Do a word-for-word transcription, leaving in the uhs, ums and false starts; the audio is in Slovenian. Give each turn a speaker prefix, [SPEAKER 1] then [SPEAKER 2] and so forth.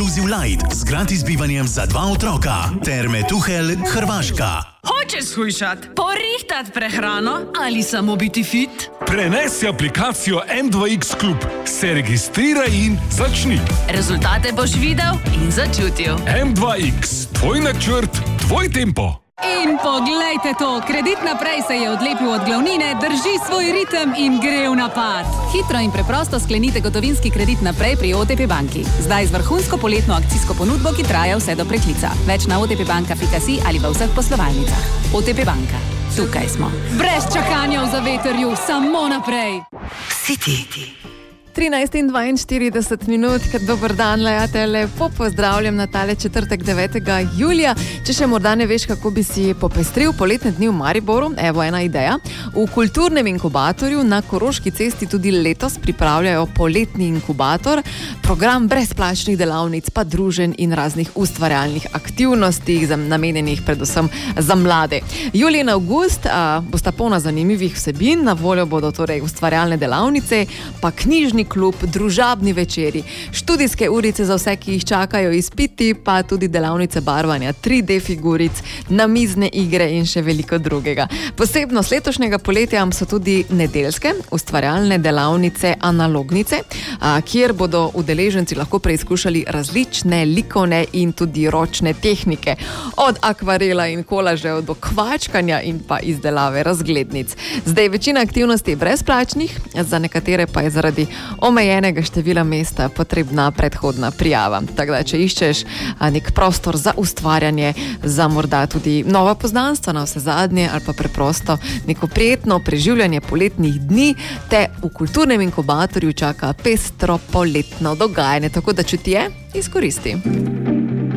[SPEAKER 1] Inclusive Light z gratis bivanjem za dva otroka. Terme Tuhelj, Hrvaška.
[SPEAKER 2] Hočeš shujšat, porihtat prehrano ali samo biti fit?
[SPEAKER 3] Prenesi aplikacijo M dva X Klub, se registriraj in začni.
[SPEAKER 2] Rezultate boš videl in začutil.
[SPEAKER 3] M dva X, tvoj načrt, tvoj tempo.
[SPEAKER 4] In poglejte to, Kredit naprej se je odlepil od glavnine, drži svoj ritem in gre v napad. Hitro in preprosto sklenite gotovinski kredit naprej pri O T P banki. Zdaj z vrhunsko poletno akcijsko ponudbo, ki traja vse do preklica. Več na otpbanka pika si ali v vseh poslovalnicah. O T P banka. Tukaj smo. Brez čakanja v zavetrju, samo naprej.
[SPEAKER 2] City.
[SPEAKER 5] trinajst in dvainštirideset minut, kad dober dan, lejate, lepo pozdravljam na tale četrtek devetega julija. Če še morda ne veš, kako bi si popestril poletne dni v Mariboru, evo ena ideja. V kulturnem inkubatorju na Koroški cesti tudi letos pripravljajo poletni inkubator, program brezplačnih delavnic, pa druženj in raznih ustvarjalnih aktivnosti, namenjenih predvsem za mlade. Julij in avgust a, bosta polna zanimivih vsebin, na voljo bodo torej ustvarjalne delavnice, pa knjižni klub, družabni večeri, študijske urice za vse, ki jih čakajo izpiti, pa tudi delavnice barvanja tri D figuric, namizne igre in še veliko drugega. Posebnost letošnjega poletja so tudi nedeljske ustvarjalne delavnice analognice, a, kjer bodo udeleženci lahko preizkušali različne likovne in tudi ročne tehnike, od akvarela in kolažev do kvačkanja in pa izdelave razglednic. Zdaj, večina aktivnosti je brezplačnih, za nekatere pa je zaradi omejenega števila mesta potrebna predhodna prijava. Tako da, če iščeš nek prostor za ustvarjanje, za morda tudi nova poznanstva na vse zadnje ali pa preprosto neko prijetno preživljanje poletnih dni, te v kulturnem inkubatorju čaka pestro poletno dogajanje, tako da če ti je, izkoristi.